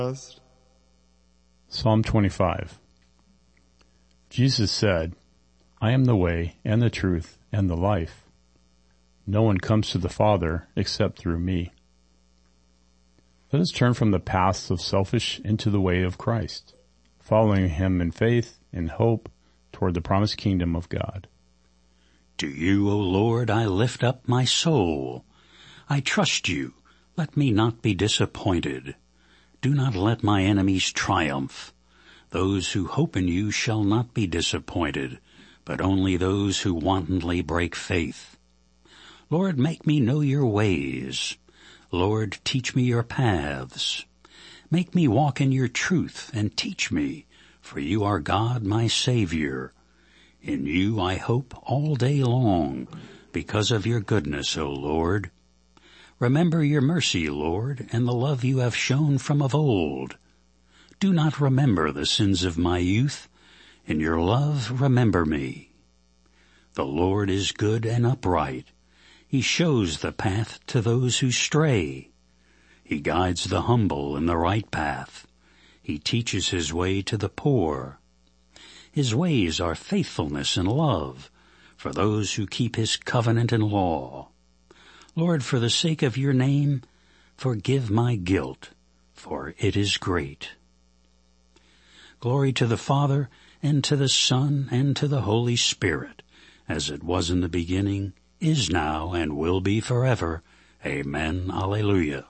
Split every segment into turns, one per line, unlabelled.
Psalm 25. Jesus said, I am the way and the truth and the life. No one comes to the Father except through me. Let us turn from the paths of selfish into the way of Christ, following him in faith and hope toward the promised kingdom of God.
To you, O Lord, I lift up my soul. I trust you. Let me not be disappointed. Do not let my enemies triumph. Those who hope in you shall not be disappointed, but only those who wantonly break faith. Lord, make me know your ways. Lord, teach me your paths. Make me walk in your truth and teach me, for you are God, my Savior. In you I hope all day long, because of your goodness, O Lord. Remember your mercy, Lord, and the love you have shown from of old. Do not remember the sins of my youth. In your love remember me. The Lord is good and upright. He shows the path to those who stray. He guides the humble in the right path. He teaches his way to the poor. His ways are faithfulness and love for those who keep his covenant and law. Lord, for the sake of your name, forgive my guilt, for it is great. Glory to the Father, and to the Son, and to the Holy Spirit, as it was in the beginning, is now, and will be forever. Amen. Alleluia.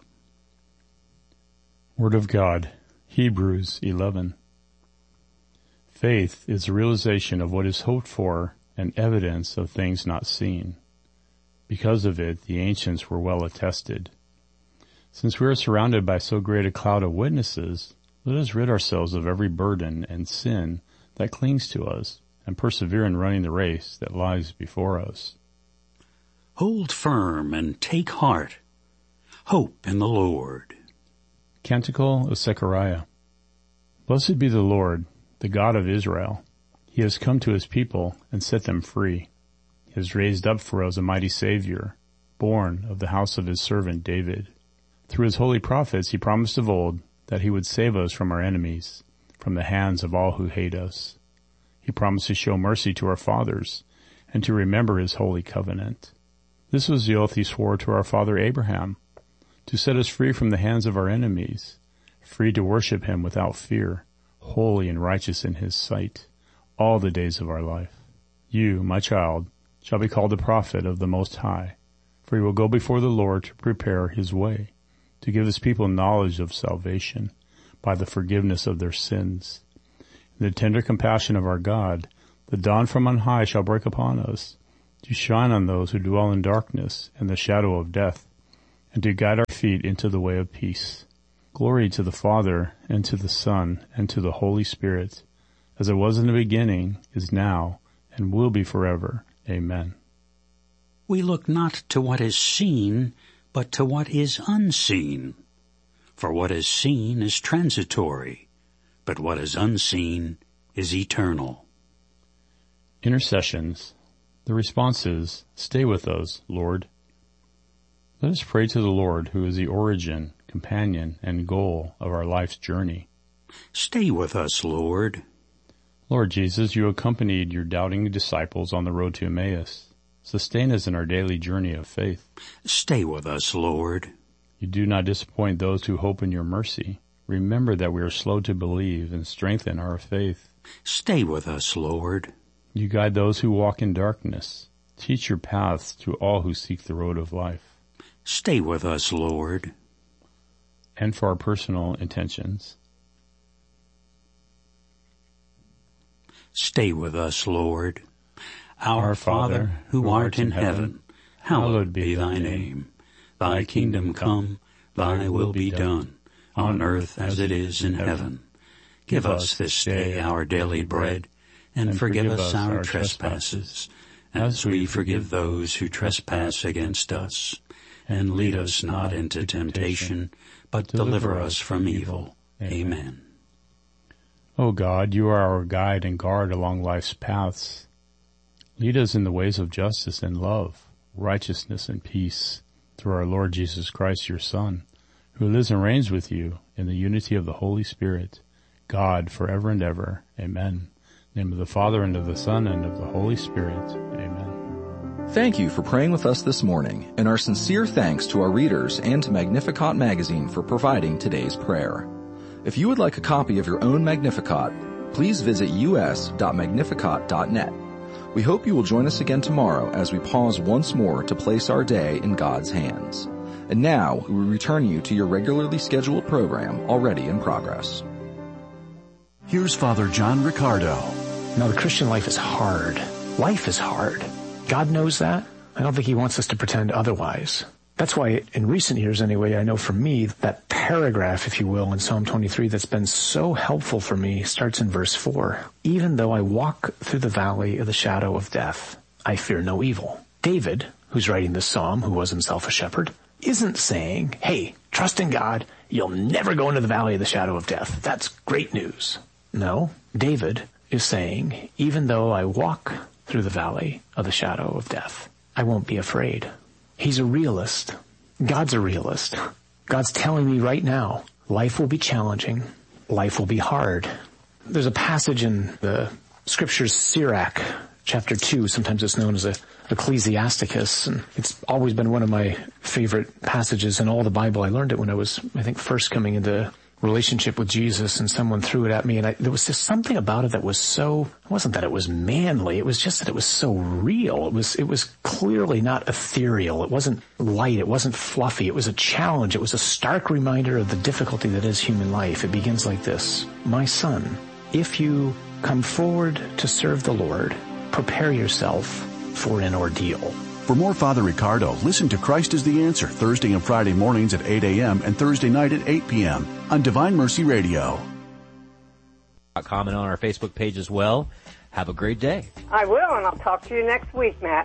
Word of God, Hebrews 11. Faith is the realization of what is hoped for and evidence of things not seen. Because of it, the ancients were well attested. Since we are surrounded by so great a cloud of witnesses, let us rid ourselves of every burden and sin that clings to us, and persevere in running the race that lies before us.
Hold firm and take heart. Hope in the Lord.
Canticle of Zechariah. Blessed be the Lord, the God of Israel. He has come to his people and set them free. He has raised up for us a mighty Savior, born of the house of his servant David. Through his holy prophets he promised of old that he would save us from our enemies, from the hands of all who hate us. He promised to show mercy to our fathers and to remember his holy covenant. This was the oath he swore to our father Abraham, to set us free from the hands of our enemies, free to worship him without fear, holy and righteous in his sight, all the days of our life. You, my child, shall be called the prophet of the Most High, for he will go before the Lord to prepare his way, to give his people knowledge of salvation by the forgiveness of their sins. In the tender compassion of our God, the dawn from on high shall break upon us, to shine on those who dwell in darkness and the shadow of death, and to guide our feet into the way of peace. Glory to the Father, and to the Son, and to the Holy Spirit, as it was in the beginning, is now, and will be forever. Amen.
We look not to what is seen, but to what is unseen. For what is seen is transitory, but what is unseen is eternal.
Intercessions. The response is, stay with us, Lord. Let us pray to the Lord, who is the origin, companion, and goal of our life's journey.
Stay with us, Lord.
Lord Jesus, you accompanied your doubting disciples on the road to Emmaus. Sustain us in our daily journey of faith.
Stay with us, Lord.
You do not disappoint those who hope in your mercy. Remember that we are slow to believe and strengthen our faith.
Stay with us, Lord.
You guide those who walk in darkness. Teach your paths to all who seek the road of life.
Stay with us, Lord.
And for our personal intentions.
Stay with us, Lord. Our Father, who art in heaven, hallowed be thy name. Thy kingdom come, thy will be done, on earth as it is in heaven. Give us this day our daily bread, and forgive us our trespasses, as we forgive those who trespass against us. And lead us not into temptation, but deliver us from evil. Amen.
O God, you are our guide and guard along life's paths. Lead us in the ways of justice and love, righteousness and peace, through our Lord Jesus Christ, your Son, who lives and reigns with you in the unity of the Holy Spirit, God, forever and ever. Amen. In the name of the Father, and of the Son, and of the Holy Spirit. Amen.
Thank you for praying with us this morning, and our sincere thanks to our readers and to Magnificat Magazine for providing today's prayer. If you would like a copy of your own Magnificat, please visit us.magnificat.net. We hope you will join us again tomorrow as we pause once more to place our day in God's hands. And now, we return you to your regularly scheduled program already in progress.
Here's Father John Riccardo.
Now, the Christian life is hard. Life is hard. God knows that. I don't think he wants us to pretend otherwise. That's why, in recent years anyway, I know for me, that paragraph, if you will, in Psalm 23 that's been so helpful for me starts in verse 4. Even though I walk through the valley of the shadow of death, I fear no evil. David, who's writing this psalm, who was himself a shepherd, isn't saying, hey, trust in God, you'll never go into the valley of the shadow of death. That's great news. No, David is saying, even though I walk through the valley of the shadow of death, I won't be afraid. He's a realist. God's a realist. God's telling me right now, life will be challenging. Life will be hard. There's a passage in the scriptures, Sirach, chapter 2. Sometimes it's known as Ecclesiasticus, and it's always been one of my favorite passages in all the Bible. I learned it when I was, I think, first coming into relationship with Jesus, and someone threw it at me, and there was just something about it that was so, it wasn't that it was manly, it was just that it was so real. It was clearly not ethereal. It wasn't light. It wasn't fluffy. It was a challenge. It was a stark reminder of the difficulty that is human life. It begins like this: my son, if you come forward to serve the Lord, prepare yourself for an ordeal.
For more Father Riccardo, listen to Christ is the Answer Thursday and Friday mornings at 8 a.m. and Thursday night at 8 p.m. on Divine Mercy Radio.
Comment on our Facebook page as well. Have a great day.
I will, and I'll talk to you next week, Matt.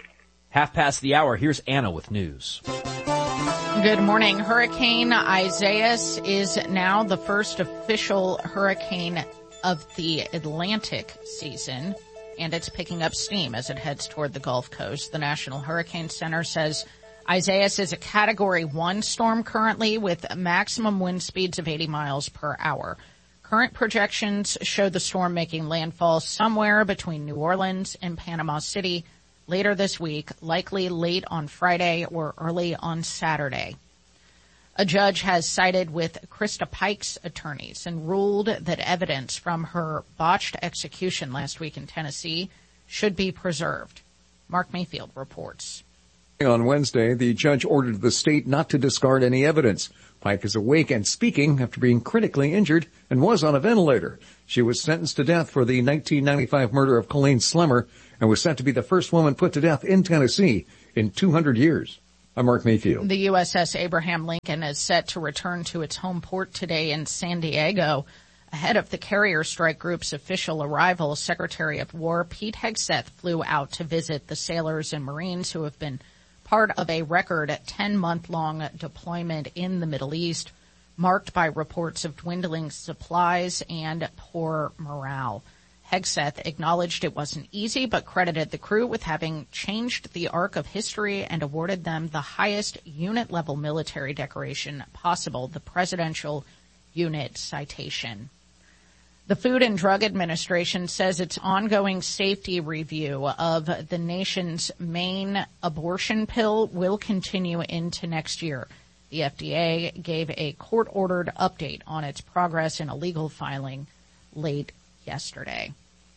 1:30. Here's Anna with news.
Good morning. Hurricane Isaias is now the first official hurricane of the Atlantic season, and it's picking up steam as it heads toward the Gulf Coast. The National Hurricane Center says Isaias is a Category 1 storm currently with maximum wind speeds of 80 miles per hour. Current projections show the storm making landfall somewhere between New Orleans and Panama City later this week, likely late on Friday or early on Saturday. A judge has sided with Krista Pike's attorneys and ruled that evidence from her botched execution last week in Tennessee should be preserved. Mark Mayfield reports.
On Wednesday, the judge ordered the state not to discard any evidence. Pike is awake and speaking after being critically injured and was on a ventilator. She was sentenced to death for the 1995 murder of Colleen Slemmer and was set to be the first woman put to death in Tennessee in 200 years. I'm Mark Mayfield.
The USS Abraham Lincoln is set to return to its home port today in San Diego. Ahead of the carrier strike group's official arrival, Secretary of War Pete Hegseth flew out to visit the sailors and Marines who have been part of a record 10-month-long deployment in the Middle East, marked by reports of dwindling supplies and poor morale. Hegseth acknowledged it wasn't easy, but credited the crew with having changed the arc of history and awarded them the highest unit-level military decoration possible, the Presidential Unit Citation. The Food and Drug Administration says its ongoing safety review of the nation's main abortion pill will continue into next year. The FDA gave a court-ordered update on its progress in a legal filing late yesterday.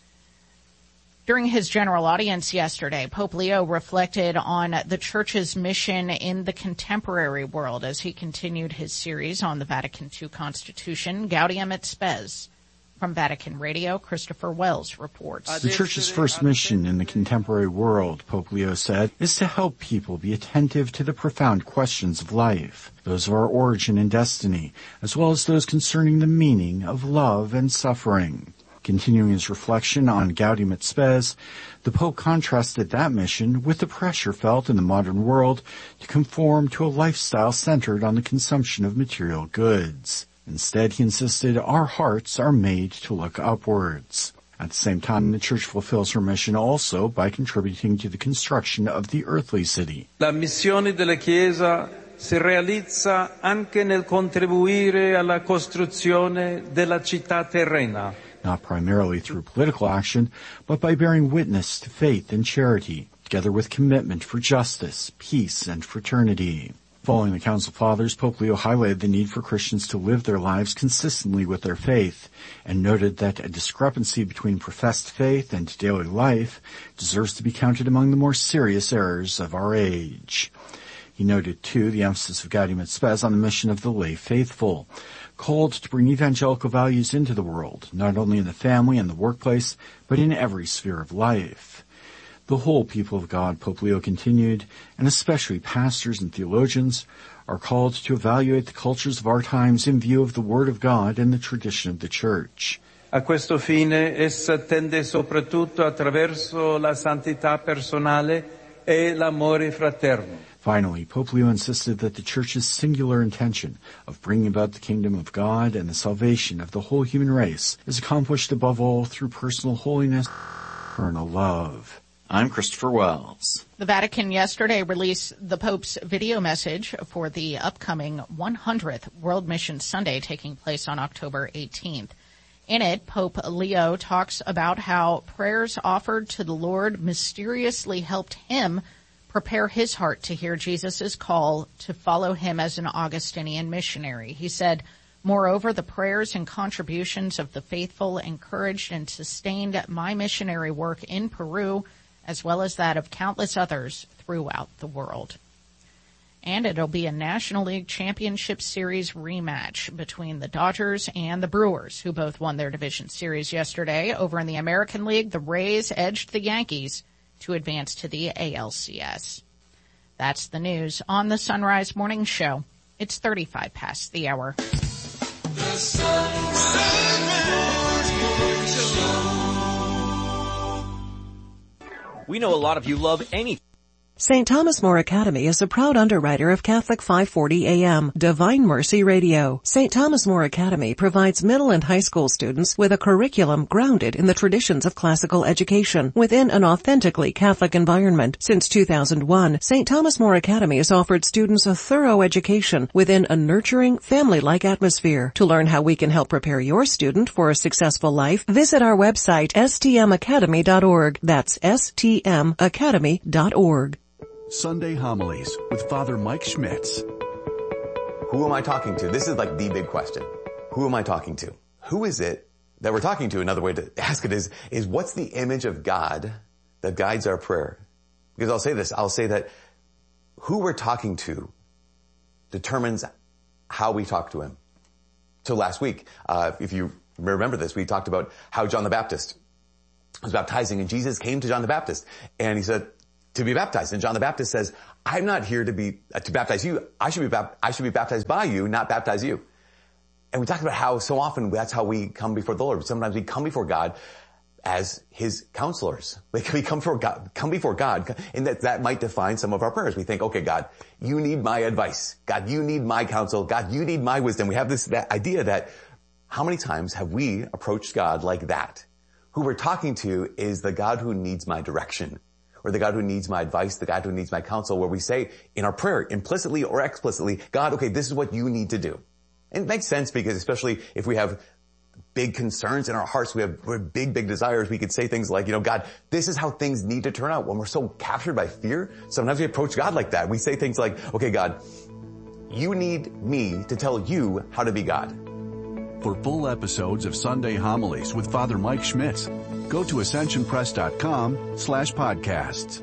During his general audience yesterday, Pope Leo reflected on the Church's mission in the contemporary world as he continued his series on the Vatican II Constitution, Gaudium et Spes. From Vatican Radio, Christopher Wells reports.
The Church's first mission in the contemporary world, Pope Leo said, is to help people be attentive to the profound questions of life, those of our origin and destiny, as well as those concerning the meaning of love and suffering. Continuing his reflection on Gaudium et Spes, the Pope contrasted that mission with the pressure felt in the modern world to conform to a lifestyle centered on the consumption of material goods. Instead, he insisted our hearts are made to look upwards. At the same time, the Church fulfills her mission also by contributing to the construction of the earthly city.
La missione della Chiesa si realizza anche nel contribuire alla costruzione della città terrena.
Not primarily through political action, but by bearing witness to faith and charity, together with commitment for justice, peace, and fraternity. Following the Council Fathers, Pope Leo highlighted the need for Christians to live their lives consistently with their faith, and noted that a discrepancy between professed faith and daily life deserves to be counted among the more serious errors of our age. He noted, too, the emphasis of Gaudium et Spes on the mission of the lay faithful, called to bring evangelical values into the world, not only in the family and the workplace, but in every sphere of life. The whole people of God, Pope Leo continued, and especially pastors and theologians, are called to evaluate the cultures of our times in view of the Word of God and the tradition of the Church.
A questo fine essa tende soprattutto attraverso la santità personale e l'amore fraterno.
Finally, Pope Leo insisted that the Church's singular intention of bringing about the kingdom of God and the salvation of the whole human race is accomplished above all through personal holiness and eternal love. I'm Christopher Wells.
The Vatican yesterday released the Pope's video message for the upcoming 100th World Mission Sunday taking place on October 18th. In it, Pope Leo talks about how prayers offered to the Lord mysteriously helped him prepare his heart to hear Jesus' call to follow him as an Augustinian missionary. He said, moreover, the prayers and contributions of the faithful encouraged and sustained my missionary work in Peru, as well as that of countless others throughout the world. And it'll be a National League Championship Series rematch between the Dodgers and the Brewers, who both won their division series yesterday. Over in the American League, the Rays edged the Yankees to advance to the ALCS. That's the news on the Sunrise Morning Show. It's 35 past the hour.
The Sunrise Morning Show.
We know a lot of you love anything.
St. Thomas More Academy is a proud underwriter of Catholic 540 AM, Divine Mercy Radio. St. Thomas More Academy provides middle and high school students with a curriculum grounded in the traditions of classical education within an authentically Catholic environment. Since 2001, St. Thomas More Academy has offered students a thorough education within a nurturing, family-like atmosphere. To learn how we can help prepare your student for a successful life, visit our website, stmacademy.org. That's stmacademy.org.
Sunday Homilies with Father Mike Schmitz.
Who am I talking to? This is like the big question. Who am I talking to? Who is it that we're talking to? Another way to ask it is what's the image of God that guides our prayer? Because I'll say that who we're talking to determines how we talk to him. So last week, if you remember this, we talked about how John the Baptist was baptizing, and Jesus came to John the Baptist and he said, to be baptized. And John the Baptist says, I'm not here to baptize you. I should be baptized by you, not baptize you. And we talked about how so often that's how we come before the Lord. Sometimes we come before God as his counselors. We come before God, and that might define some of our prayers. We think, okay, God, you need my advice. God, you need my counsel. God, you need my wisdom. We have that idea that how many times have we approached God like that? Who we're talking to is the God who needs my direction, or the God who needs my advice, the God who needs my counsel, where we say in our prayer, implicitly or explicitly, God, okay, this is what you need to do. And it makes sense because especially if we have big concerns in our hearts, we have big desires, we could say things like, God, this is how things need to turn out. When we're so captured by fear, sometimes we approach God like that. We say things like, okay, God, you need me to tell you how to be God.
For full episodes of Sunday Homilies with Father Mike Schmitz, go to ascensionpress.com/podcasts.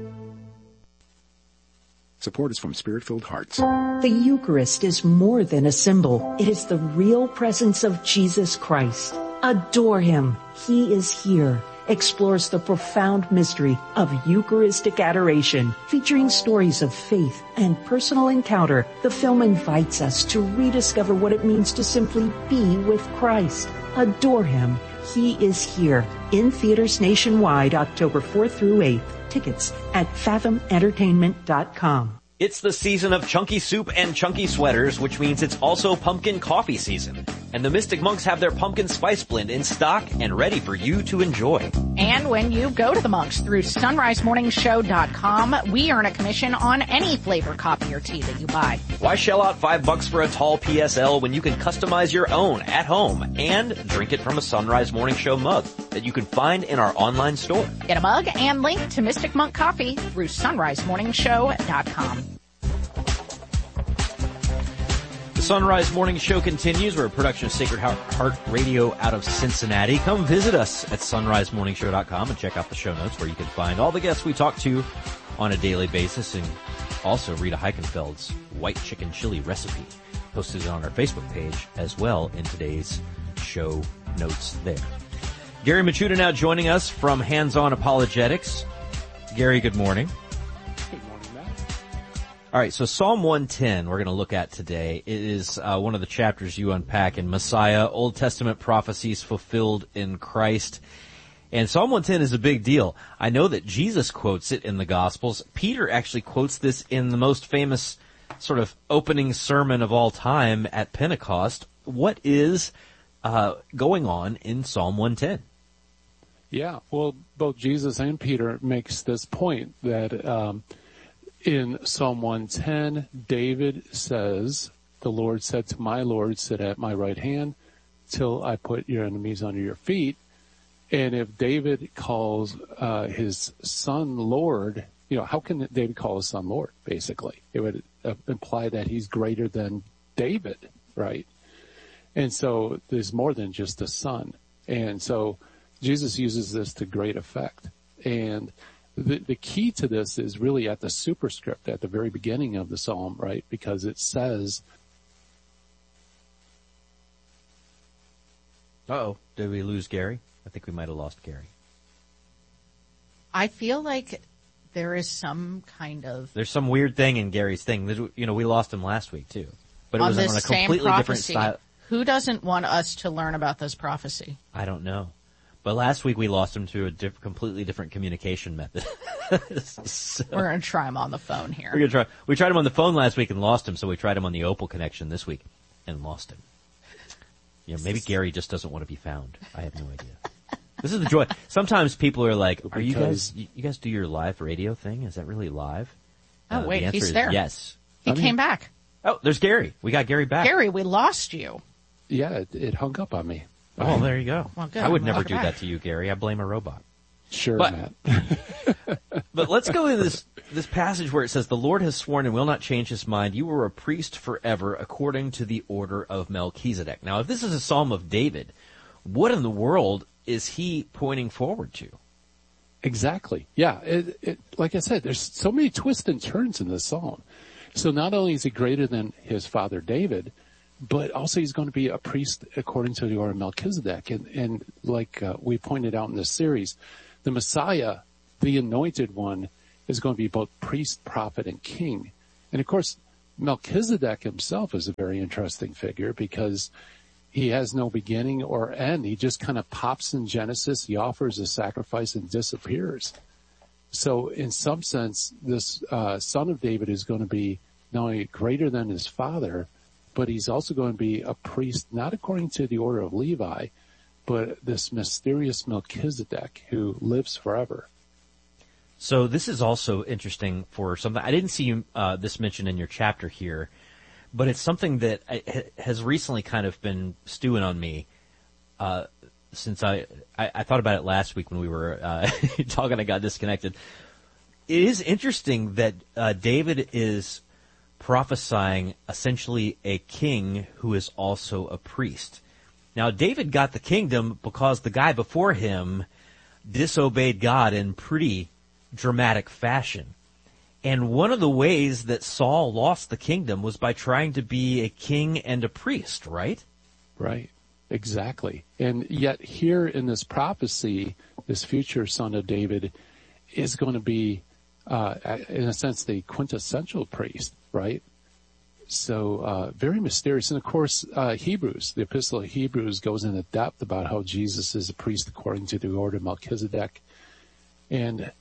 Support is from Spirit-Filled Hearts.
The Eucharist is more than a symbol. It is the real presence of Jesus Christ. Adore him. He is here. Explores the profound mystery of Eucharistic adoration, featuring stories of faith and personal encounter. The film invites us to rediscover what it means to simply be with Christ. Adore him. He is here. In theaters nationwide, October 4th through 8th. Tickets at fathomentertainment.com.
It's the season of chunky soup and chunky sweaters, which means it's also pumpkin coffee season. And the Mystic Monks have their pumpkin spice blend in stock and ready for you to enjoy.
And when you go to the Monks through sunrisemorningshow.com, we earn a commission on any flavor coffee or tea that you buy.
Why shell out $5 for a tall PSL when you can customize your own at home and drink it from a Sunrise Morning Show mug that you can find in our online store?
Get a mug and link to Mystic Monk Coffee through sunrisemorningshow.com.
The Sunrise Morning Show continues. We're a production of Sacred Heart Radio out of Cincinnati. Come visit us at sunrisemorningshow.com and check out the show notes where you can find all the guests we talk to on a daily basis, and also Rita Heichenfeld's white chicken chili recipe posted on our Facebook page as well in today's show notes there. Gary Michuta now joining us from Hands On Apologetics. Gary, good morning. All right, so Psalm 110 we're going to look at today. It is one of the chapters you unpack in Messiah, Old Testament prophecies fulfilled in Christ. And Psalm 110 is a big deal. I know that Jesus quotes it in the Gospels. Peter actually quotes this in the most famous sort of opening sermon of all time at Pentecost. What is going on in Psalm 110?
Yeah, well, both Jesus and Peter makes this point that in Psalm 110, David says, "The Lord said to my Lord, sit at my right hand till I put your enemies under your feet." And if David calls his son Lord, how can David call his son Lord, basically? It would imply that he's greater than David, right? And so there's more than just a son. And so Jesus uses this to great effect. And the key to this is really at the superscript at the very beginning of the psalm, right? Because it says...
Uh-oh, did we lose Gary? I think we might have lost Gary.
I feel like there is some kind of...
There's some weird thing in Gary's thing. We lost him last week, too. But it was on a completely different style.
Who doesn't want us to learn about this prophecy?
I don't know. But last week we lost him to a completely different communication method. So,
we're going to try him on the phone here.
We tried him on the phone last week and lost him, so we tried him on the Opal connection this week and lost him. Maybe Gary just doesn't want to be found. I have no idea. This is the joy. Sometimes people are like, "Are you guys do your live radio thing? Is that really live?"
Oh, wait,
the answer
he's
is
there.
Yes.
He came back.
Oh, there's Gary. We got Gary back.
Gary, we lost you.
Yeah, it hung up on me.
Oh, there you go.
Well, good.
I would never do that to you, Gary. I blame a robot.
Sure, Matt.
But let's go into this passage where it says, "The Lord has sworn and will not change his mind. You are a priest forever according to the order of Melchizedek." Now, if this is a psalm of David, what in the world is he pointing forward to?
Exactly. Yeah. Like I said, there's so many twists and turns in this psalm. So not only is he greater than his father David, but also he's going to be a priest according to the order of Melchizedek. And like we pointed out in this series, the Messiah, the anointed one, is going to be both priest, prophet, and king. And of course, Melchizedek himself is a very interesting figure because he has no beginning or end. He just kind of pops in Genesis. He offers a sacrifice and disappears. So in some sense, this son of David is going to be not only greater than his father, but he's also going to be a priest, not according to the order of Levi, but this mysterious Melchizedek who lives forever.
So this is also interesting for something. I didn't see this mentioned in your chapter here, but it's something that has recently kind of been stewing on me since I thought about it last week when we were talking. I got disconnected. It is interesting that David is prophesying essentially a king who is also a priest. Now, David got the kingdom because the guy before him disobeyed God in pretty dramatic fashion. And one of the ways that Saul lost the kingdom was by trying to be a king and a priest, right?
Right. Exactly. And yet here in this prophecy, this future son of David is going to be, in a sense, the quintessential priest, right? So very mysterious. And of course, Hebrews, the Epistle of Hebrews goes into depth about how Jesus is a priest according to the order of Melchizedek. And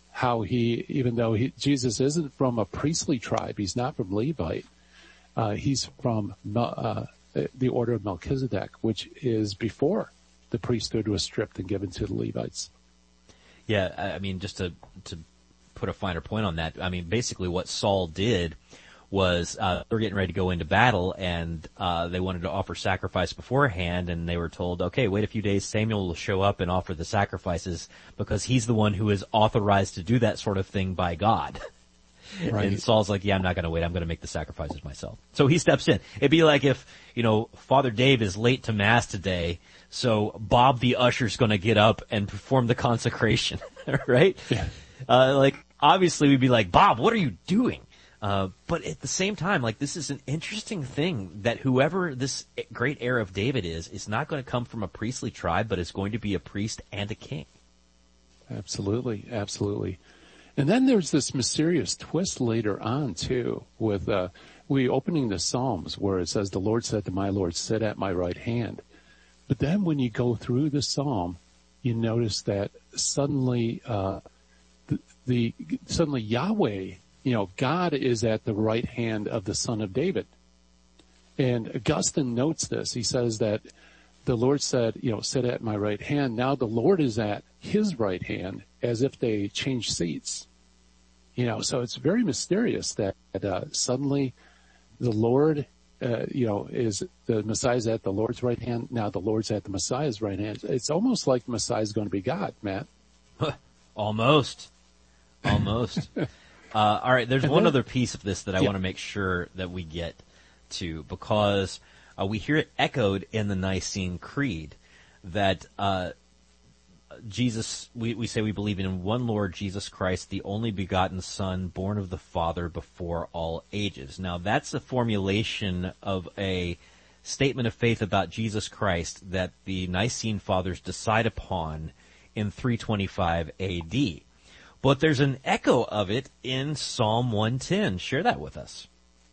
how even though Jesus isn't from a priestly tribe, he's not from Levite, he's from the order of Melchizedek, which is before the priesthood was stripped and given to the Levites.
Yeah, I mean, just to put a finer point on that, I mean, basically what Saul did was they were getting ready to go into battle, and they wanted to offer sacrifice beforehand, and they were told, okay, wait a few days, Samuel will show up and offer the sacrifices because he's the one who is authorized to do that sort of thing by God. Right. And Saul's like, yeah, I'm not going to wait. I'm going to make the sacrifices myself. So he steps in. It'd be like if, Father Dave is late to Mass today, so Bob the usher's going to get up and perform the consecration, right? Yeah. Obviously we'd be like, Bob, what are you doing? But at the same time, this is an interesting thing that whoever this great heir of David is not going to come from a priestly tribe, but is going to be a priest and a king.
Absolutely, absolutely. And then there's this mysterious twist later on too, with we opening the Psalms where it says, "The Lord said to my Lord, sit at my right hand." But then when you go through the Psalm, you notice that suddenly, suddenly Yahweh, God is at the right hand of the Son of David. And Augustine notes this. He says that the Lord said, sit at my right hand. Now the Lord is at his right hand, as if they changed seats. So it's very mysterious that suddenly the Lord, is the Messiah's at the Lord's right hand. Now the Lord's at the Messiah's right hand. It's almost like the Messiah's going to be God, Matt.
Almost. All right, there's one other piece of this that I want to make sure that we get to, because we hear it echoed in the Nicene Creed that Jesus, we say we believe in one Lord Jesus Christ, the only begotten Son, born of the Father before all ages. Now, that's a formulation of a statement of faith about Jesus Christ that the Nicene Fathers decide upon in 325 A.D., but there's an echo of it in Psalm 110. Share that with us.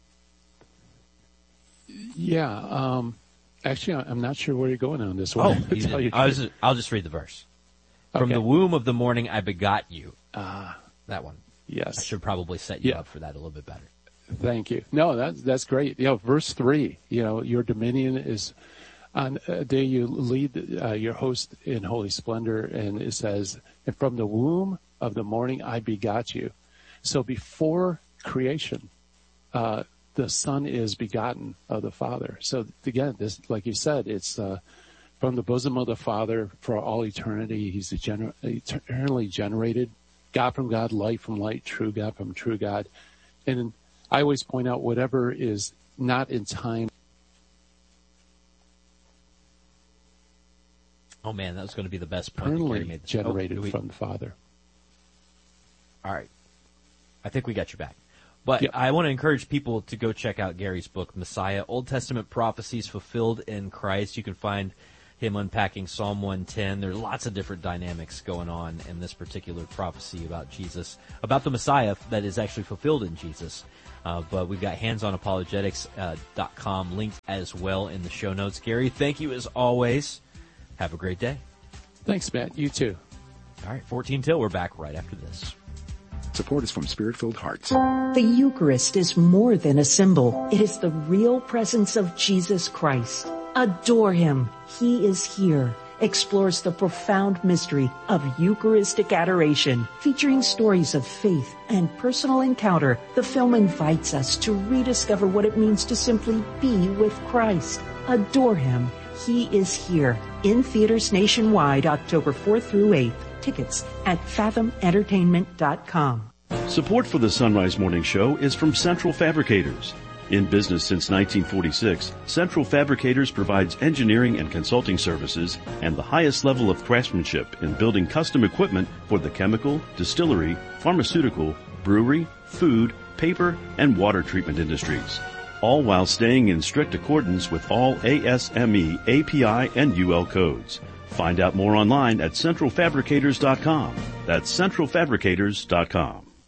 Yeah. Actually, I'm not sure where you're going on this one.
I'll just read the verse.
Okay.
From the womb of the morning I begot you. That one.
Yes.
I should probably set you up for that a little bit better.
Thank you. No, that's great. Verse 3, your dominion is on a day you lead your host in holy splendor, and it says, and from the womb of the morning I begot you. So before creation, the Son is begotten of the Father. So again, this, like you said, it's from the bosom of the Father for all eternity. He's eternally generated, God from God, light from light, true God from true God. And I always point out whatever is not in time.
Oh man, that was going to be the best point.
Eternally generated from the Father.
All right. I think we got your back. But I want to encourage people to go check out Gary's book, Messiah, Old Testament Prophecies Fulfilled in Christ. You can find him unpacking Psalm 110. There's lots of different dynamics going on in this particular prophecy about Jesus, about the Messiah that is actually fulfilled in Jesus. But we've got handsonapologetics.com linked as well in the show notes. Gary, thank you as always. Have a great day.
Thanks, Matt. You too.
All right, 14 till. We're back right after this.
Support is from Spirit-Filled Hearts.
The Eucharist is more than a symbol. It is the real presence of Jesus Christ. Adore Him. He is here. Explores the profound mystery of Eucharistic adoration. Featuring stories of faith and personal encounter, the film invites us to rediscover what it means to simply be with Christ. Adore Him. He is here. In theaters nationwide, October 4th through 8th. Tickets at fathomentertainment.com.
Support for the Sunrise Morning Show is from Central Fabricators. In business since 1946, Central Fabricators provides engineering and consulting services and the highest level of craftsmanship in building custom equipment for the chemical, distillery, pharmaceutical, brewery, food, paper, and water treatment industries, all while staying in strict accordance with all ASME, API, and UL codes. Find out more online at centralfabricators.com. That's centralfabricators.com.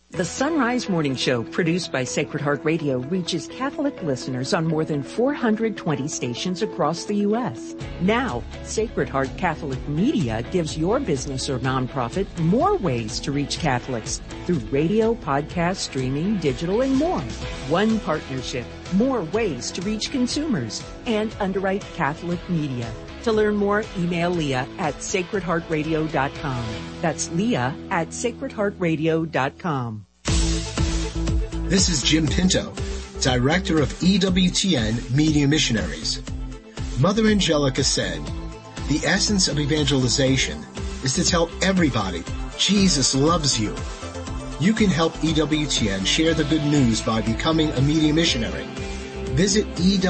The Sunrise Morning Show, produced by Sacred Heart Radio, reaches Catholic listeners on more than 420 stations across the U.S. Now, Sacred Heart Catholic Media gives your business or nonprofit more ways to reach Catholics through radio, podcast, streaming, digital, and more. One partnership, more ways to reach consumers, and underwrite Catholic media. To learn more, email Leah at sacredheartradio.com. That's Leah at sacredheartradio.com.
This is Jim Pinto, Director of EWTN Media Missionaries. Mother Angelica said, "The essence of evangelization is to tell everybody Jesus loves you." You can help EWTN share the good news by becoming a media missionary. Visit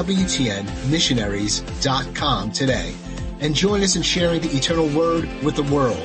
EWTNmissionaries.com today and join us in sharing the eternal word with the world.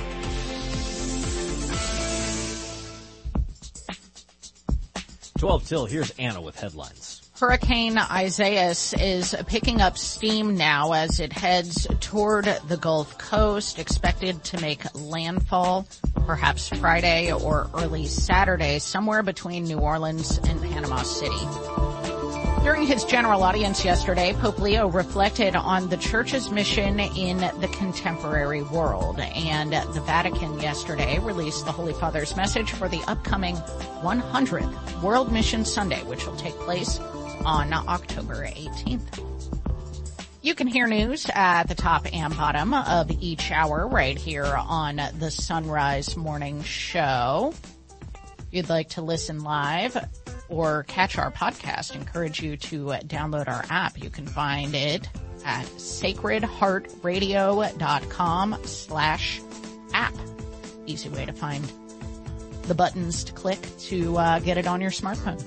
Till, here's Anna with headlines.
Hurricane Isaias is picking up steam now as it heads toward the Gulf Coast, expected to make landfall perhaps Friday or early Saturday, somewhere between New Orleans and Panama City. During his general audience yesterday, Pope Leo reflected on the Church's mission in the contemporary world, and the Vatican yesterday released the Holy Father's message for the upcoming 100th World Mission Sunday, which will take place on October 18th. You can hear news at the top and bottom of each hour right here on the Sunrise Morning Show. If you'd like to listen live or catch our podcast, encourage you to download our app. You can find it at sacredheartradio.com/app. Easy way to find the buttons to click to get it on your smartphone.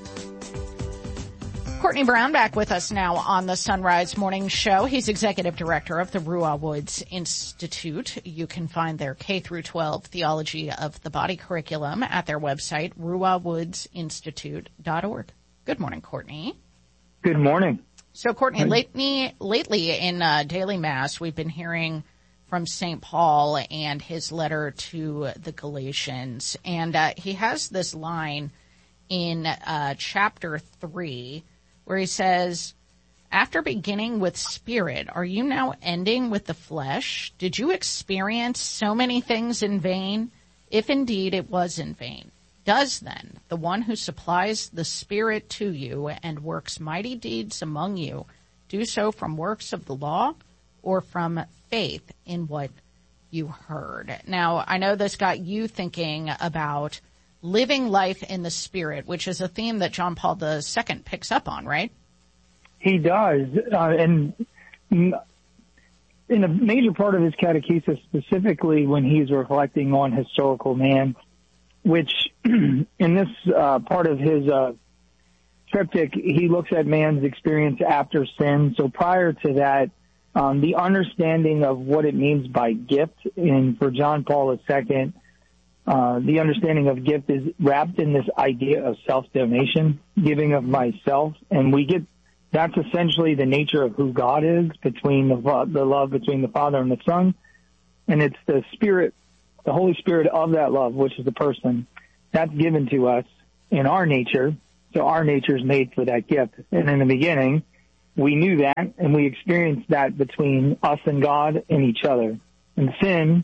Courtney Brown back with us now on the Sunrise Morning Show. He's executive director of the Ruah Woods Institute. You can find their K-12 Theology of the Body curriculum at their website, ruahwoodsinstitute.org. Good morning, Courtney.
Good morning.
So, Courtney, lately in Daily Mass, we've been hearing from St. Paul and his letter to the Galatians. And he has this line in chapter 3 where he says, "After beginning with spirit, are you now ending with the flesh? Did you experience so many things in vain? If indeed it was in vain, does then the one who supplies the Spirit to you and works mighty deeds among you do so from works of the law or from faith in what you heard?" Now, I know this got you thinking about living life in the Spirit, which is a theme that John Paul II picks up on, right?
He does. And in a major part of his catechesis, specifically when he's reflecting on historical man, which in this part of his triptych, he looks at man's experience after sin. So prior to that, the understanding of what it means by gift, and for John Paul II, the understanding of gift is wrapped in this idea of self-donation, giving of myself, and that's essentially the nature of who God is, between the love between the Father and the Son, and it's the Spirit, the Holy Spirit of that love, which is the person, that's given to us in our nature, so our nature is made for that gift. And in the beginning, we knew that, and we experienced that between us and God and each other. And sin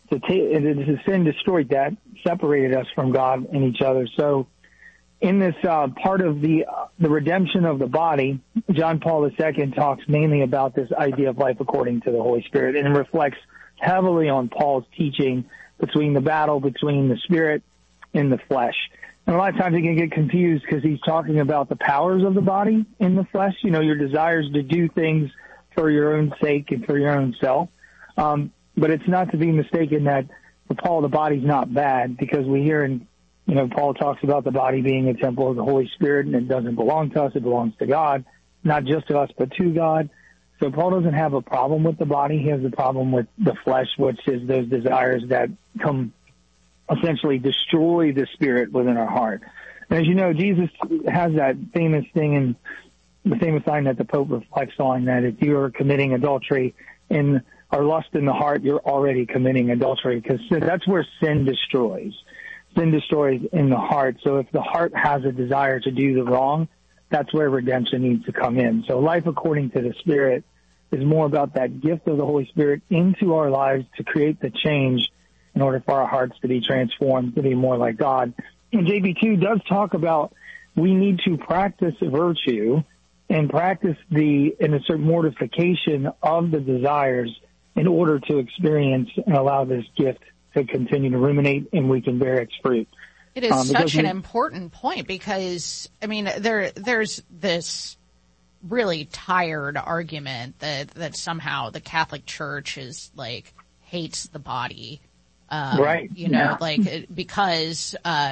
destroyed that, separated us from God and each other. So in this part of the redemption of the body, John Paul II talks mainly about this idea of life according to the Holy Spirit, and reflects heavily on Paul's teaching between the battle between the Spirit and the flesh. And a lot of times you can get confused because he's talking about the powers of the body in the flesh, your desires to do things for your own sake and for your own self. But it's not to be mistaken that for Paul, the body's not bad, because we hear Paul talks about the body being a temple of the Holy Spirit, and it doesn't belong to us. It belongs to God, not just to us, but to God. So Paul doesn't have a problem with the body. He has a problem with the flesh, which is those desires that come essentially destroy the Spirit within our heart. And as you know, Jesus has that famous thing, and the famous line that the Pope reflects on, that if you are committing adultery or lust in the heart, you're already committing adultery, because that's where sin destroys. sin destroys in the heart. So if the heart has a desire to do the wrong, that's where redemption needs to come in. So life according to the Spirit is more about that gift of the Holy Spirit into our lives to create the change in order for our hearts to be transformed, to be more like God. And JB2 does talk about we need to practice virtue and practice in a certain mortification of the desires in order to experience and allow this gift to continue to ruminate and we can bear its fruit.
It is such an important point because, I mean, there's this really tired argument that somehow the Catholic Church is like hates the body.
Right.
You know, like because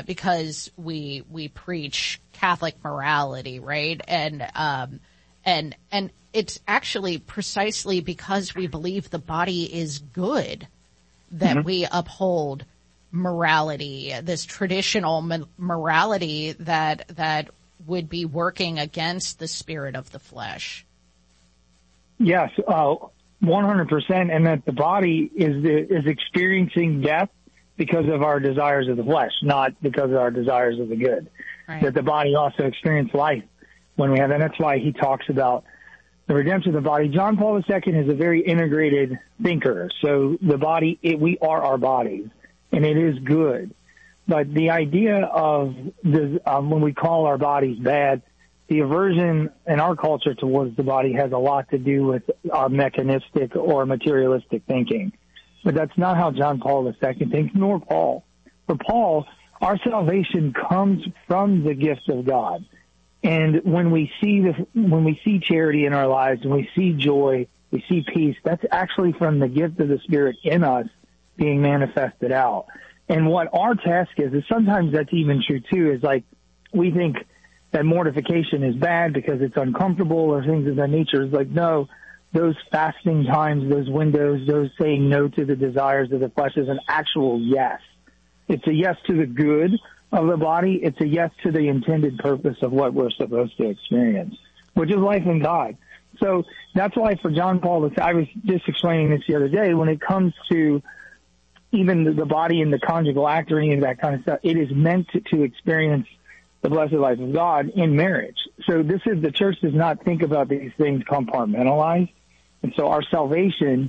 we preach Catholic morality, right? And it's actually precisely because we believe the body is good that we uphold morality, this traditional morality that would be working against the spirit of the flesh.
Yes, 100%, and that the body is experiencing death because of our desires of the flesh, not because of our desires of the good. Right. That the body also experiences life when we have, and that's why he talks about the redemption of the body. John Paul II is a very integrated thinker. So the body, we are our bodies, and it is good. But the idea of this, when we call our bodies bad, the aversion in our culture towards the body has a lot to do with our mechanistic or materialistic thinking. But that's not how John Paul II thinks, nor Paul. For Paul, our salvation comes from the gift of God. And when we see charity in our lives, when we see joy, we see peace, that's actually from the gift of the Spirit in us being manifested out. And what our task is sometimes that's even true too, is like we think that mortification is bad because it's uncomfortable or things of that nature. It's like, no, those fasting times, those windows, those saying no to the desires of the flesh is an actual yes. It's a yes to the good of the body. It's a yes to the intended purpose of what we're supposed to experience, which is life in God. So that's why for John Paul, I was just explaining this the other day, when it comes to even the body and the conjugal act or any of that kind of stuff, it is meant to experience the blessed life of God in marriage. So the church does not think about these things compartmentalized. And so our salvation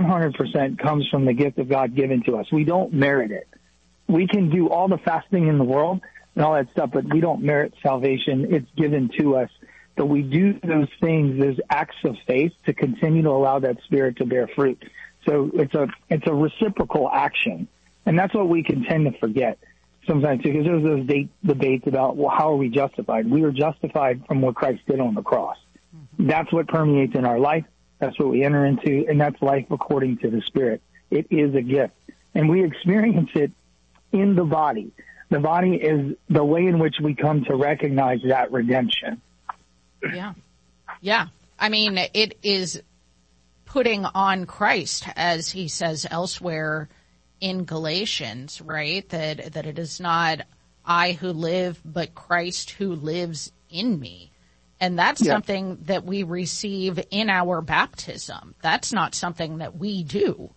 100% comes from the gift of God given to us. We don't merit it. We can do all the fasting in the world and all that stuff, but we don't merit salvation. It's given to us. But we do those things, those acts of faith, to continue to allow that Spirit to bear fruit. So it's a reciprocal action. And that's what we can tend to forget sometimes, because there's those debates about, well, how are we justified? We are justified from what Christ did on the cross. Mm-hmm. That's what permeates in our life. That's what we enter into, and that's life according to the Spirit. It is a gift. And we experience it in the body. The body is the way in which we come to recognize that redemption.
Yeah. Yeah. I mean, it is putting on Christ, as he says elsewhere in Galatians, right? That it is not I who live, but Christ who lives in me. And that's something that we receive in our baptism. That's not something that we do.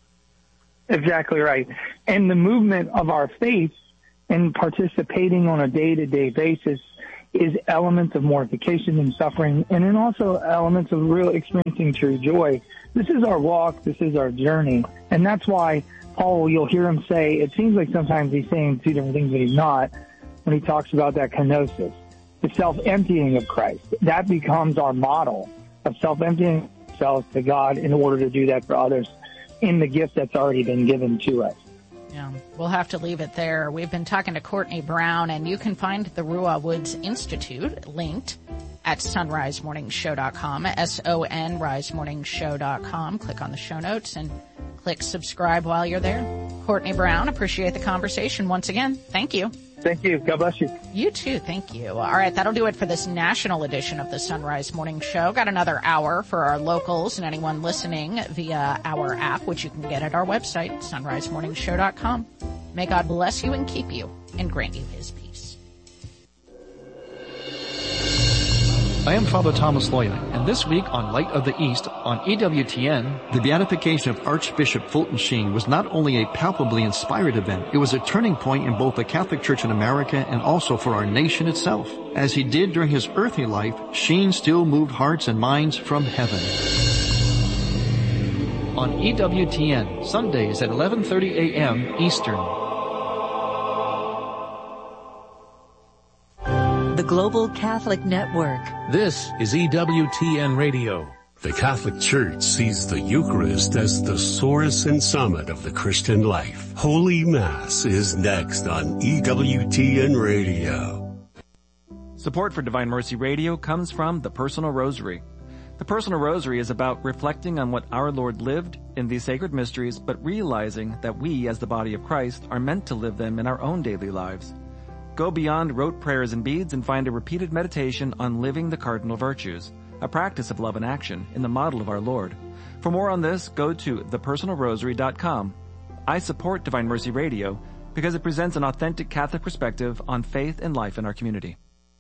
Exactly right. And the movement of our faith and participating on a day-to-day basis is elements of mortification and suffering, and then also elements of real experiencing true joy. This is our walk. This is our journey. And that's why Paul, you'll hear him say, it seems like sometimes he's saying two different things, but he's not, when he talks about that kenosis, the self-emptying of Christ. That becomes our model of self-emptying ourselves to God in order to do that for others in the gift that's already been given to us.
Yeah, we'll have to leave it there. We've been talking to Courtney Brown, and you can find the Ruah Woods Institute linked at sonrisemorningshow.com, S-O-N, risemorningshow.com. Click on the show notes and click subscribe while you're there. Courtney Brown, appreciate the conversation once again. Thank you.
Thank you. God bless you.
You too. Thank you. All right. That'll do it for this national edition of the Sunrise Morning Show. Got another hour for our locals and anyone listening via our app, which you can get at our website, sonrisemorningshow.com. May God bless you and keep you and grant you his peace.
I am Father Thomas Loya, and this week on Light of the East on EWTN,
the beatification of Archbishop Fulton Sheen was not only a palpably inspired event, it was a turning point in both the Catholic Church in America and also for our nation itself. As he did during his earthly life, Sheen still moved hearts and minds from heaven.
On EWTN, Sundays at 11:30 a.m. Eastern.
The Global Catholic Network.
This is EWTN Radio.
The Catholic Church sees the Eucharist as the source and summit of the Christian life. Holy Mass is next on EWTN Radio.
Support for Divine Mercy Radio comes from the Personal Rosary. The Personal Rosary is about reflecting on what our Lord lived in these sacred mysteries, but realizing that we, as the body of Christ, are meant to live them in our own daily lives. Go beyond rote prayers and beads and find a repeated meditation on living the cardinal virtues, a practice of love and action in the model of our Lord. For more on this, go to thepersonalrosary.com. I support Divine Mercy Radio because it presents an authentic Catholic perspective on faith and life in our community.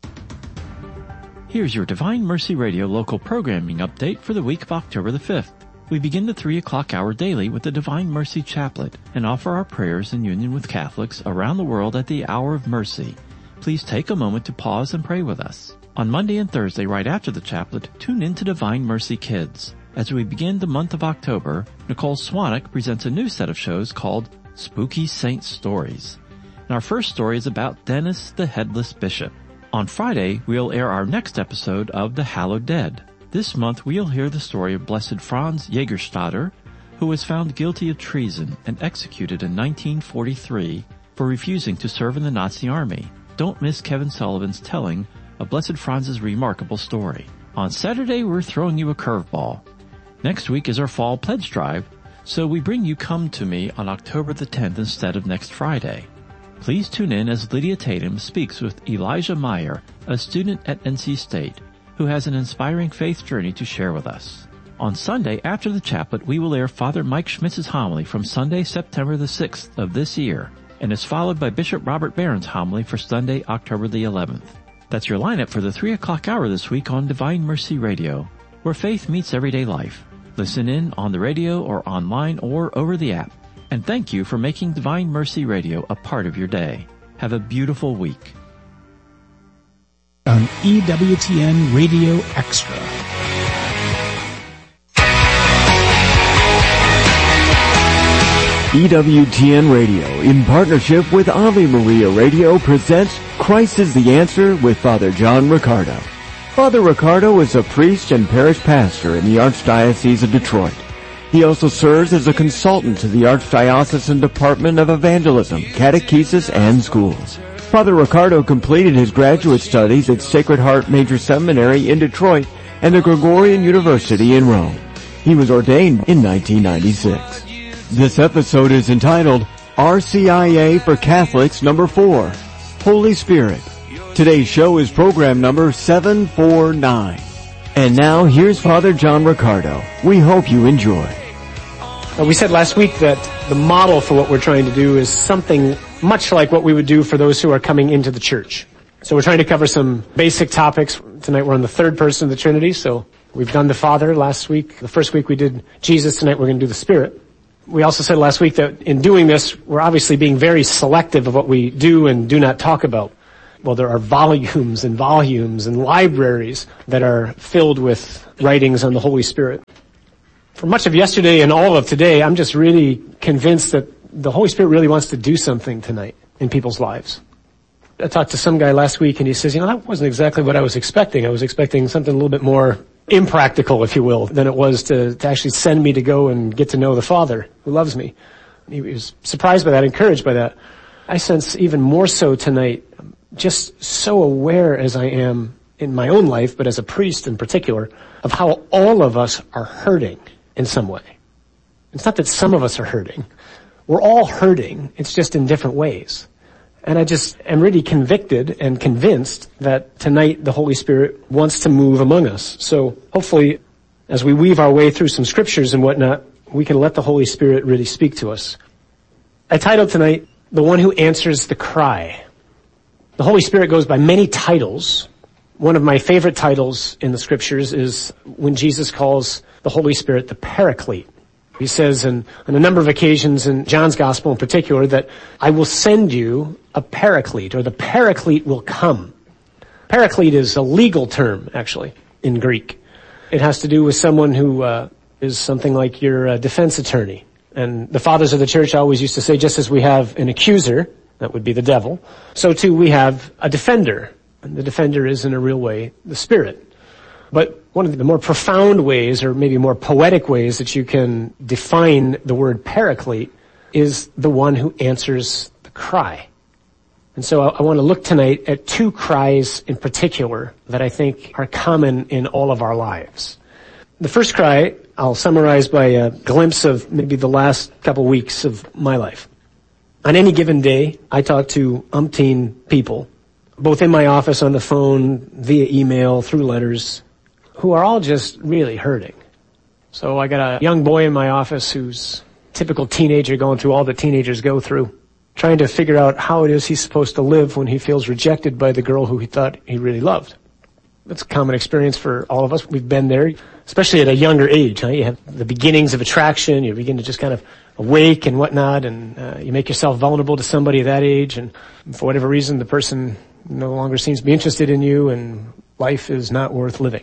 Here's your Divine Mercy Radio local programming update for the week of October the 5th. We begin the 3 o'clock hour daily with the Divine Mercy Chaplet and offer our prayers in union with Catholics around the world at the Hour of Mercy. Please take a moment to pause and pray with us. On Monday and Thursday, right after the chaplet, tune in to Divine Mercy Kids. As we begin the month of October, Nicole Swanek presents a new set of shows called Spooky Saint Stories. And our first story is about Dennis the Headless Bishop. On Friday, we'll air our next episode of The Hallowed Dead. This month, we'll hear the story of Blessed Franz Jägerstätter, who was found guilty of treason and executed in 1943 for refusing to serve in the Nazi army. Don't miss Kevin Sullivan's telling of Blessed Franz's remarkable story. On Saturday, we're throwing you a curveball. Next week is our fall pledge drive, so we bring you Come to Me on October the 10th instead of next Friday. Please tune in as Lydia Tatum speaks with Elijah Meyer, a student at NC State, who has an inspiring faith journey to share with us. On Sunday, after the chaplet, we will air Father Mike Schmitz's homily from Sunday, September the 6th of this year, and is followed by Bishop Robert Barron's homily for Sunday, October the 11th. That's your lineup for the 3 o'clock hour this week on Divine Mercy Radio, where faith meets everyday life. Listen in on the radio or online or over the app. And thank you for making Divine Mercy Radio a part of your day. Have a beautiful week.
On EWTN Radio Extra.
EWTN Radio, in partnership with Ave Maria Radio, presents Christ is the Answer with Father John Riccardo. Father Riccardo is a priest and parish pastor in the Archdiocese of Detroit. He also serves as a consultant to the Archdiocesan Department of Evangelism, Catechesis, and Schools. Father Riccardo completed his graduate studies at Sacred Heart Major Seminary in Detroit and the Gregorian University in Rome. He was ordained in 1996. This episode is entitled RCIA for Catholics number 4, Holy Spirit. Today's show is program number 749. And now here's Father John Riccardo. We hope you enjoy.
We said last week that the model for what we're trying to do is something much like what we would do for those who are coming into the church. So we're trying to cover some basic topics. Tonight we're on the third person of the Trinity, so we've done the Father last week. The first week we did Jesus. Tonight we're going to do the Spirit. We also said last week that in doing this, we're obviously being very selective of what we do and do not talk about. Well, there are volumes and volumes and libraries that are filled with writings on the Holy Spirit. For much of yesterday and all of today, I'm just really convinced that the Holy Spirit really wants to do something tonight in people's lives. I talked to some guy last week and he says, that wasn't exactly what I was expecting. I was expecting something a little bit more impractical, if you will, than it was to actually send me to go and get to know the Father who loves me. He was surprised by that, encouraged by that. I sense even more so tonight, just so aware as I am in my own life, but as a priest in particular, of how all of us are hurting in some way. It's not that some of us are hurting. We're all hurting. It's just in different ways. And I just am really convicted and convinced that tonight the Holy Spirit wants to move among us. So hopefully, as we weave our way through some scriptures and whatnot, we can let the Holy Spirit really speak to us. I titled tonight, The One Who Answers the Cry. The Holy Spirit goes by many titles, One of my favorite titles in the scriptures is when Jesus calls the Holy Spirit the Paraclete. He says on a number of occasions in John's Gospel in particular that I will send you a Paraclete, or the Paraclete will come. Paraclete is a legal term, actually, in Greek. It has to do with someone who is something like your defense attorney. And the fathers of the church always used to say, just as we have an accuser, that would be the devil, so too we have a defender. And the defender is, in a real way, the Spirit. But one of the more profound ways, or maybe more poetic ways that you can define the word Paraclete is the one who answers the cry. And so I want to look tonight at two cries in particular that I think are common in all of our lives. The first cry I'll summarize by a glimpse of maybe the last couple weeks of my life. On any given day, I talk to umpteen people, both in my office, on the phone, via email, through letters, who are all just really hurting. So I got a young boy in my office who's a typical teenager going through all that teenagers go through, trying to figure out how it is he's supposed to live when he feels rejected by the girl who he thought he really loved. That's a common experience for all of us. We've been there, especially at a younger age. You have the beginnings of attraction. You begin to just kind of awake and whatnot, and you make yourself vulnerable to somebody at that age, and for whatever reason, the person no longer seems to be interested in you, and life is not worth living.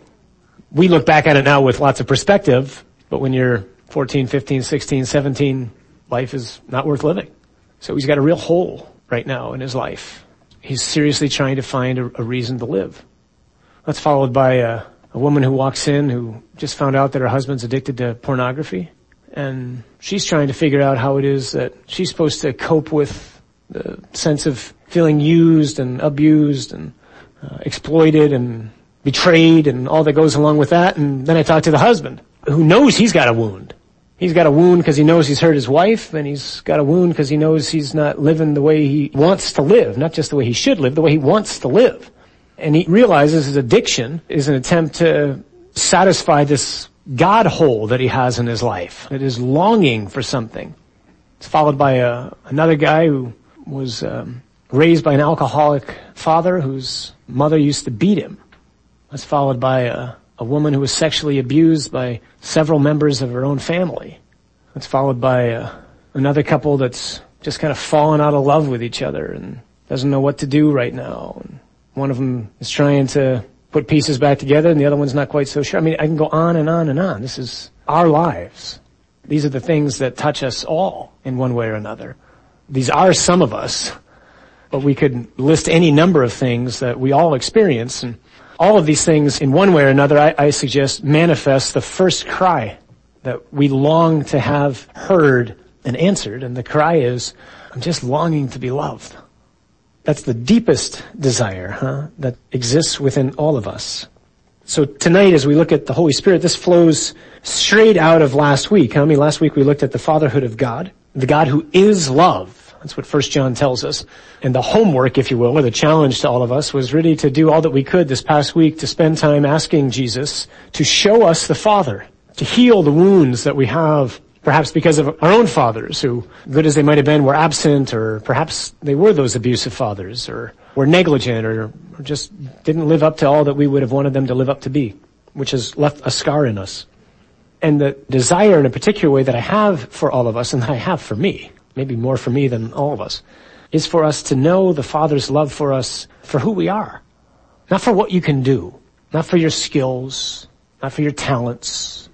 We look back at it now with lots of perspective, but when you're 14, 15, 16, 17, life is not worth living. So he's got a real hole right now in his life. He's seriously trying to find a reason to live. That's followed by a woman who walks in who just found out that her husband's addicted to pornography, and she's trying to figure out how it is that she's supposed to cope with the sense of feeling used and abused and exploited and betrayed and all that goes along with that. And then I talk to the husband, who knows he's got a wound. He's got a wound because he knows he's hurt his wife, and he's got a wound because he knows he's not living the way he wants to live, not just the way he should live, the way he wants to live. And he realizes his addiction is an attempt to satisfy this God hole that he has in his life, that is longing for something. It's followed by another guy who was raised by an alcoholic father whose mother used to beat him. That's followed by a woman who was sexually abused by several members of her own family. That's followed by another couple that's just kind of fallen out of love with each other and doesn't know what to do right now. And one of them is trying to put pieces back together, and the other one's not quite so sure. I mean, I can go on and on and on. This is our lives. These are the things that touch us all in one way or another. These are some of us, but we could list any number of things that we all experience, and all of these things, in one way or another, I suggest, manifest the first cry that we long to have heard and answered, and the cry is, I'm just longing to be loved. That's the deepest desire, that exists within all of us. So tonight, as we look at the Holy Spirit, this flows straight out of last week. Last week we looked at the fatherhood of God, the God who is love. That's what 1 John tells us. And the homework, if you will, or the challenge to all of us was really to do all that we could this past week to spend time asking Jesus to show us the Father, to heal the wounds that we have, perhaps because of our own fathers who, good as they might have been, were absent, or perhaps they were those abusive fathers, or were negligent, or just didn't live up to all that we would have wanted them to live up to be, which has left a scar in us. And the desire in a particular way that I have for all of us, and that I have for me, maybe more for me than all of us, is for us to know the Father's love for us for who we are. Not for what you can do, not for your skills, not for your talents,